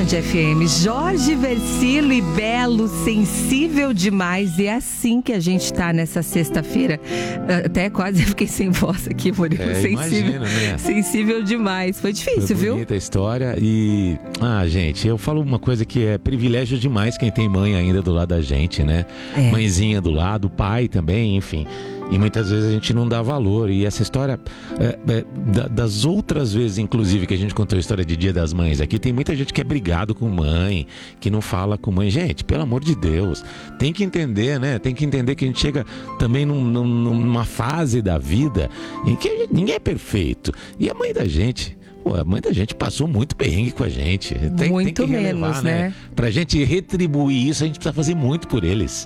FM. Jorge Versilo e Belo, sensível demais. E é assim que a gente tá nessa sexta-feira. Até quase fiquei sem voz aqui, Murilo. Sensível, imagina, né? Sensível demais. Foi difícil, viu? Bonita a história. E, gente, eu falo uma coisa que é privilégio demais quem tem mãe ainda do lado da gente, né? Mãezinha do lado, pai também, enfim. E muitas vezes a gente não dá valor. E essa história, das outras vezes, inclusive, que a gente contou a história de Dia das Mães aqui, tem muita gente que é brigado com mãe, que não fala com mãe. Gente, pelo amor de Deus, tem que entender, né? Tem que entender que a gente chega também numa fase da vida em que ninguém é perfeito. E a mãe da gente... a mãe da gente passou muito perrengue com a gente. Tem que relevar, menos, né? Pra gente retribuir isso, a gente precisa fazer muito por eles.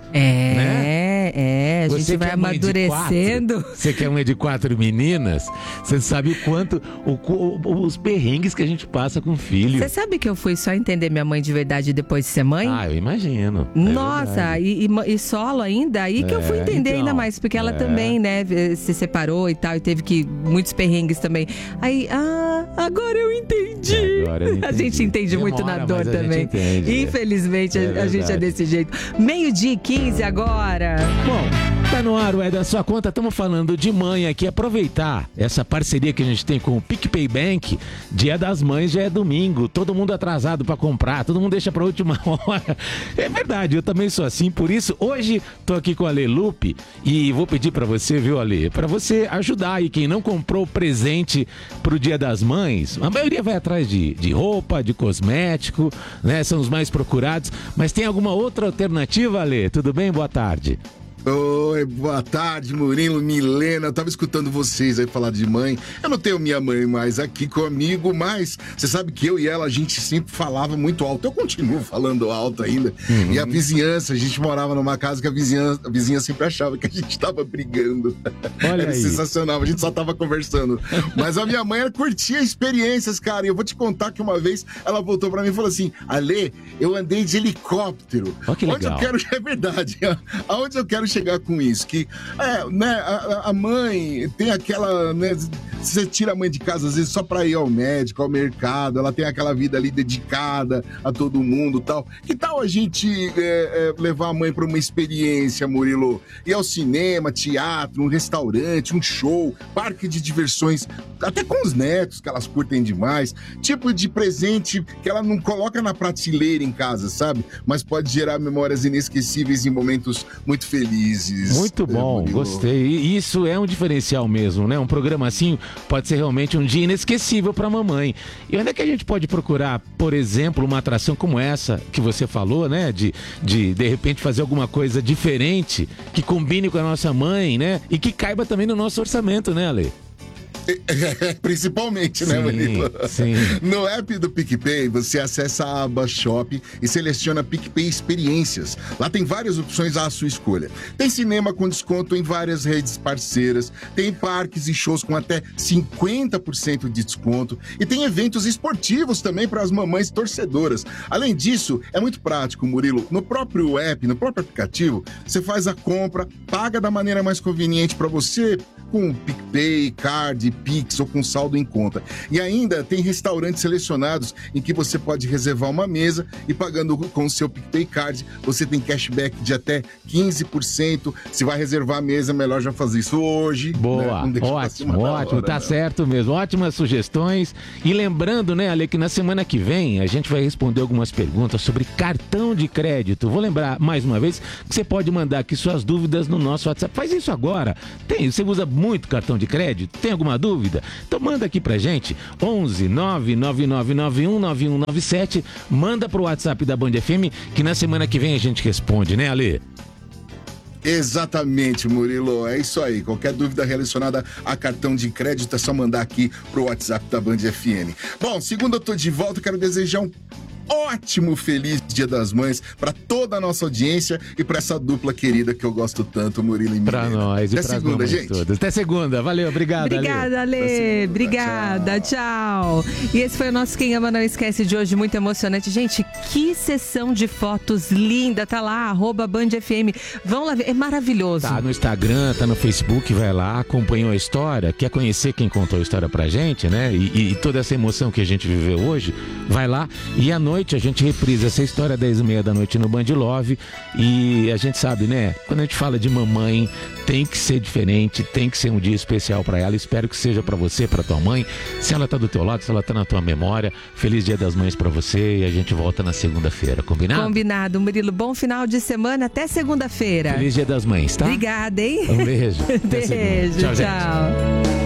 A gente vai amadurecendo. Você que é mãe de 4 meninas, você sabe o quanto, os perrengues que a gente passa com o filho. Você sabe que eu fui só entender minha mãe de verdade depois de ser mãe? Eu imagino. Nossa, e solo ainda, aí que eu fui entender ainda mais, porque ela também, né, se separou e tal, e teve muitos perrengues também. Aí, agora eu entendi. A gente entende muito na dor também. Infelizmente, a gente é desse jeito. 12:15 agora. Bom, tá no ar o É da Sua Conta. Estamos falando de mãe aqui. Aproveitar essa parceria que a gente tem com o PicPay Bank. Dia das Mães já é domingo. Todo mundo atrasado pra comprar. Todo mundo deixa pra última hora. É verdade, eu também sou assim. Por isso, hoje tô aqui com a Ale Lupe. E vou pedir pra você, viu, Ale? Pra você ajudar aí quem não comprou presente pro Dia das Mães. A maioria vai atrás de roupa, de cosmético, né? São os mais procurados. Mas tem alguma outra alternativa, Ale? Tudo bem? Boa tarde. Oi, boa tarde, Murilo, Milena. Eu tava escutando vocês aí falar de mãe. Eu não tenho minha mãe mais aqui comigo, mas você sabe que eu e ela, a gente sempre falava muito alto. Eu continuo falando alto ainda. E a vizinhança, a gente morava numa casa que a vizinha sempre achava que a gente tava brigando. Olha Era aí. sensacional, a gente só tava conversando. Mas a minha mãe, ela curtia experiências, cara. E eu vou te contar que uma vez ela voltou pra mim e falou assim: Ale, eu andei de helicóptero. Que legal. Onde eu quero, é verdade, aonde eu quero chegar com isso, que a mãe tem aquela, né, você tira a mãe de casa às vezes só pra ir ao médico, ao mercado, ela tem aquela vida ali dedicada a todo mundo e tal. Que tal a gente levar a mãe pra uma experiência, Murilo? Ir ao cinema, teatro, um restaurante, um show, parque de diversões, até com os netos, que elas curtem demais, tipo de presente que ela não coloca na prateleira em casa, sabe? Mas pode gerar memórias inesquecíveis em momentos muito felizes. Muito bom, Murilo. Gostei. E isso é um diferencial mesmo, né? Um programa assim pode ser realmente um dia inesquecível para a mamãe. E onde é que a gente pode procurar, por exemplo, uma atração como essa que você falou, né? De repente fazer alguma coisa diferente que combine com a nossa mãe, né? E que caiba também no nosso orçamento, né, Ale? Principalmente, né, Murilo? Sim. No app do PicPay, você acessa a aba Shop e seleciona PicPay Experiências. Lá tem várias opções à sua escolha. Tem cinema com desconto em várias redes parceiras, tem parques e shows com até 50% de desconto e tem eventos esportivos também para as mamães torcedoras. Além disso, é muito prático, Murilo. No próprio app, no próprio aplicativo, você faz a compra, paga da maneira mais conveniente para você, com PicPay, Card, Pix ou com saldo em conta. E ainda tem restaurantes selecionados em que você pode reservar uma mesa e pagando com o seu PicPay Card, você tem cashback de até 15%. Se vai reservar a mesa, melhor já fazer isso hoje. Boa, né? ótimo, tá certo mesmo. Ótimas sugestões. E lembrando, né, Ale, que na semana que vem a gente vai responder algumas perguntas sobre cartão de crédito. Vou lembrar mais uma vez que você pode mandar aqui suas dúvidas no nosso WhatsApp. Faz isso agora. Você usa muito cartão de crédito? Tem alguma dúvida? Então manda aqui pra gente, 11 99991 9197, manda pro WhatsApp da Band FM, que na semana que vem a gente responde, né, Ale? Exatamente, Murilo, é isso aí. Qualquer dúvida relacionada a cartão de crédito é só mandar aqui pro WhatsApp da Band FM. Bom, segunda eu tô de volta, quero desejar um ótimo, feliz Dia das Mães para toda a nossa audiência e para essa dupla querida que eu gosto tanto, Murilo e Milena. Para nós e até segunda, gente. Todas. Até segunda. Valeu, obrigada, Ale. Obrigada, tchau. E esse foi o nosso Quem Ama Não Esquece de hoje, muito emocionante. Gente, que sessão de fotos linda, tá lá, @BandFM. Vão lá ver, é maravilhoso. Tá no Instagram, tá no Facebook, vai lá, acompanhou a história, quer conhecer quem contou a história pra gente, né? E toda essa emoção que a gente viveu hoje, vai lá. E à noite noite a gente reprisa essa história 10h30 da noite no Band Love. E a gente sabe, né? Quando a gente fala de mamãe, tem que ser diferente, tem que ser um dia especial pra ela. Espero que seja pra você, pra tua mãe. Se ela tá do teu lado, se ela tá na tua memória, feliz Dia das Mães pra você. E a gente volta na segunda-feira, combinado? Combinado, Murilo. Bom final de semana, até segunda-feira. Feliz Dia das Mães, tá? Obrigada, hein? Um beijo. Beijo, tchau.